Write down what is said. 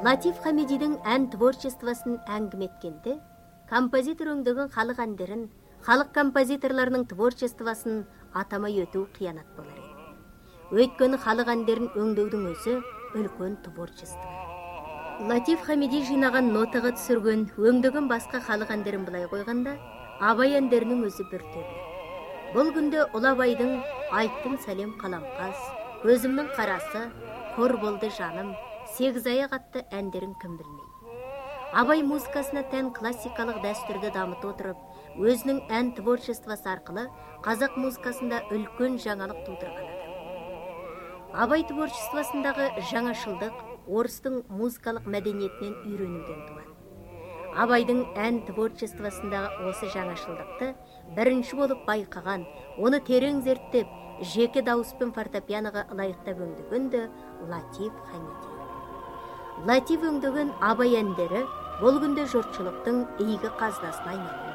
Латиф Хамидидің ән творчествосын әңгіме еткенде, композитор өңдеген халық әндерін, халық композиторларының творчествосын атамай өту қиянат болар еді. Өйткені халық әндерін өңдеудің өзі үлкен творчество. Латиф Хамиди жинаған нотаға түсірген, өңдеген басқа халық әндерін былай қойғанда, Абай әндерінің өзі бір төбе. Бұл күнде Ұлабайдың «Айттым сәлем қаламқас», «Көзімнің қарасы», «Қор болды жаным», «Сегіз аяқ» атты әндерін кім білмейді. Абай музыкасына тән классикалық дәстүрді дамыта отырып, өзінің ән творчествосы арқылы қазақ музыкасында үлкен жаңалық тудырған адам. Абай творчествосындағы жаңашылдық орыстың музыкалық мәдениетінен үйренуден туады. Абайдың ән творчествосындағы осы жаңашылдықты бірінші болып байқаған, оны терең зерттеп, жеке дауыспен фортепианоға лайықтап өңдеген де Латиф Хамиди. Латиф өңдеген Абай әндері бұл күнде жұртшылықтың игі қазынасына айналды.